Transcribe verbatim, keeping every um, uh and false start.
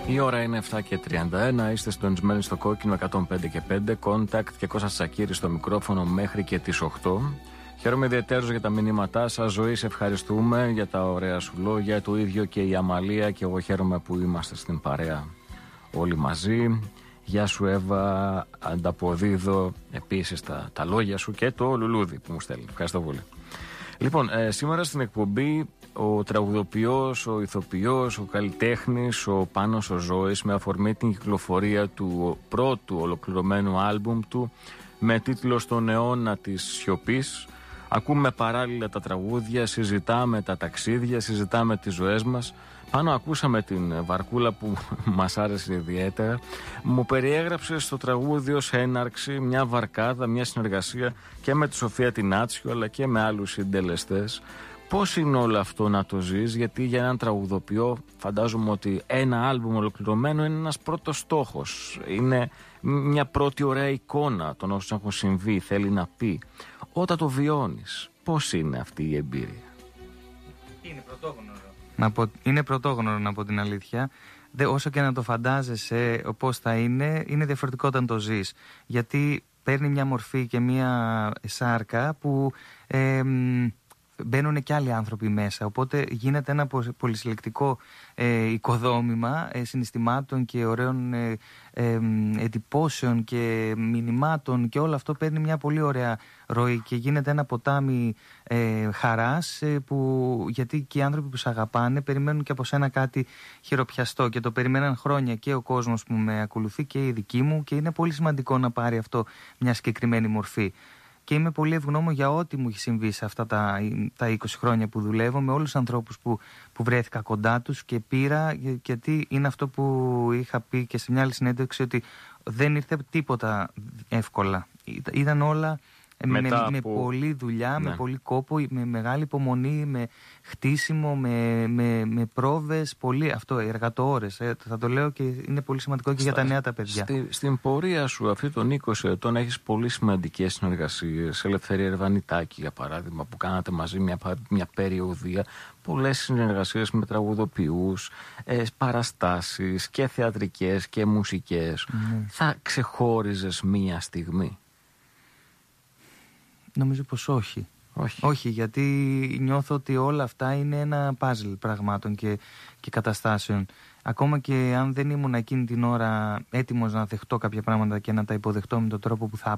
Η ώρα είναι επτά και τριάντα ένα, είστε συντονισμένοι στο Κόκκινο εκατόν πέντε και πέντε, Contact και Κώστας Τσακίρης στο μικρόφωνο μέχρι και τις οκτώ. Χαίρομαι ιδιαίτερως για τα μηνύματά σας. Ζωή, σε ευχαριστούμε για τα ωραία σου λόγια. Το ίδιο και η Αμαλία, και εγώ χαίρομαι που είμαστε στην παρέα όλοι μαζί. Γεια σου Εύα, ανταποδίδω επίσης τα, τα λόγια σου και το λουλούδι που μου στέλνει. Ευχαριστώ πολύ. Λοιπόν, ε, σήμερα στην εκπομπή ο τραγουδοποιός, ο ηθοποιός, ο καλλιτέχνης, ο Πάνος ο Ζώης, με αφορμή την κυκλοφορία του πρώτου ολοκληρωμένου άλμπουμ του με τίτλο «Στον αιώνα της σιωπής». Ακούμε παράλληλα τα τραγούδια, συζητάμε τα ταξίδια, συζητάμε τις ζωές μας. Πάνω ακούσαμε την Βαρκούλα που μας άρεσε ιδιαίτερα. Μου περιέγραψε στο τραγούδι ως έναρξη μια βαρκάδα, μια συνεργασία και με τη Σοφία Τινάτσιο αλλά και με άλλους συντελεστές. Πώς είναι όλο αυτό να το ζεις, γιατί για έναν τραγουδοποιό φαντάζομαι ότι ένα άλμπουμ ολοκληρωμένο είναι ένας πρώτος στόχος. Είναι μια πρώτη ωραία εικόνα των όσων έχουν συμβεί, θέλει να πει. Όταν το βιώνεις, πώς είναι αυτή η εμπειρία? Είναι πρωτόγνωρο. Να πω, είναι πρωτόγνωρο να πω την αλήθεια. Δε, όσο και να το φαντάζεσαι πώς θα είναι, είναι διαφορετικό όταν το ζεις. Γιατί παίρνει μια μορφή και μια σάρκα που... Ε, μπαίνουν και άλλοι άνθρωποι μέσα, οπότε γίνεται ένα πολυσυλλεκτικό ε, οικοδόμημα ε, συναισθημάτων και ωραίων ε, ε, εντυπώσεων και μηνυμάτων, και όλο αυτό παίρνει μια πολύ ωραία ροή και γίνεται ένα ποτάμι ε, χαράς, ε, που, γιατί και οι άνθρωποι που σε αγαπάνε περιμένουν και από σένα κάτι χειροπιαστό, και το περιμέναν χρόνια και ο κόσμος που με ακολουθεί και η δική μου, και είναι πολύ σημαντικό να πάρει αυτό μια συγκεκριμένη μορφή. Και είμαι πολύ ευγνώμων για ό,τι μου έχει συμβεί σε αυτά τα, τα είκοσι χρόνια που δουλεύω, με όλους τους ανθρώπους που, που βρέθηκα κοντά τους και πήρα, γιατί είναι αυτό που είχα πει και σε μια άλλη συνέντευξη, ότι δεν ήρθε τίποτα εύκολα. Ήταν όλα με, με από... πολλή δουλειά, ναι. με πολύ κόπο, με μεγάλη υπομονή, με χτίσιμο, με, με, με πρόβες, πολύ, αυτό, εργατοώρες. Ε, θα το λέω και είναι πολύ σημαντικό και Στα, για τα νέα τα παιδιά. Στη, στην πορεία σου αυτή των είκοσι ετών έχεις πολύ σημαντικές συνεργασίες. Ελευθερία Ερβανιτάκη, για παράδειγμα, που κάνατε μαζί μια, μια περιοδία. Πολλές συνεργασίες με τραγουδοποιούς, ε, παραστάσεις και θεατρικές και μουσικές. Mm. Θα ξεχώριζες μία στιγμή? Νομίζω πως όχι. όχι. Όχι, γιατί νιώθω ότι όλα αυτά είναι ένα παζλ πραγμάτων και, και καταστάσεων. Ακόμα και αν δεν ήμουν εκείνη την ώρα έτοιμος να δεχτώ κάποια πράγματα και να τα υποδεχτώ με τον τρόπο που θα